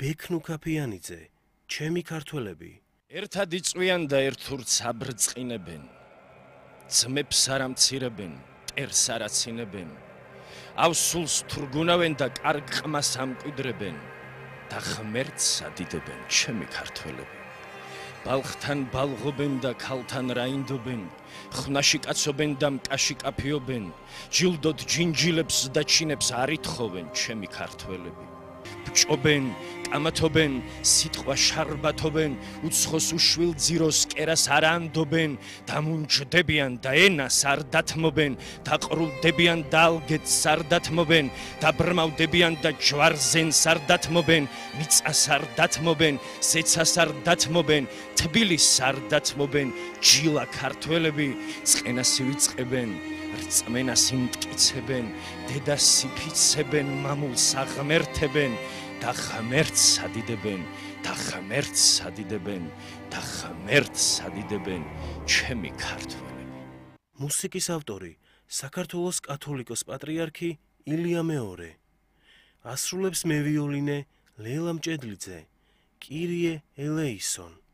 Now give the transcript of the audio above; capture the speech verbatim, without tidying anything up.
ბექნუ ქაფიანიძე, ჩემი ქართველები. ერთად იწვიან და ერთურს აბრწყინებენ. ძმებს არ ამცირებენ, მტერს არ აცინებენ. ავსულს თურგუნავენ და კარგ ყმას ამკვიდრებენ. და ღმერთს ადიდებენ, ჩემი ქართველები. ბალხთან ბალღობენ და ქალთან რაინდობენ. ხვნაში კაცობენ და მკაში კაფიობენ. ჯილდოდ ჯინჯილებს და ჩინებს არ ითხოვენ, ჩემი ქართველები. ბჭობენ, კამათობენ, სიტყვა შარბათობენ, უცხოს უშვილ ძიროს კერას არ ანდობენ, დამუნჯდებიან და ენას არ დათმობენ, დაყრუნდებიან და ალგეთს არ დათმობენ, დაბრმავდებიან და ჯვარზენს არ დათმობენ, მიწას არ დათმობენ, ზეცას არ დათმობენ, თბილისს არ დათმობენ, ჯილა ქართველები, წყენას ვიწყებენ. რწმენას იმტკიცებენ, დედას იფიცებენ, მამულს აღმერთებენ და ღმერთს ადიდებენ, და ღმერთს ადიდებენ, და ღმერთს ადიდებენ, ჩემი ქართველები. მუსიკის ავტორი საქართველოს კათოლიკოს პატრიარქი ილია მეორე. ასრულებს მევიოლინე ლელა მჭედლიძე, კირიე ელეისონ.